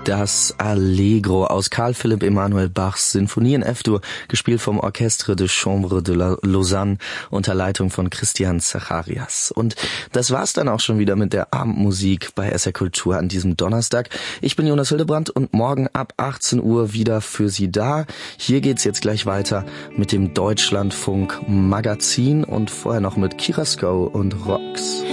Das Allegro aus Carl Philipp Emanuel Bachs Sinfonie in F-Dur, gespielt vom Orchestre de Chambre de Lausanne unter Leitung von Christian Zacharias. Und das war's dann auch schon wieder mit der Abendmusik bei SR Kultur an diesem Donnerstag. Ich bin Jonas Hildebrandt und morgen ab 18 Uhr wieder für Sie da. Hier geht's jetzt gleich weiter mit dem Deutschlandfunk Magazin und vorher noch mit Kira Sko und Rocks.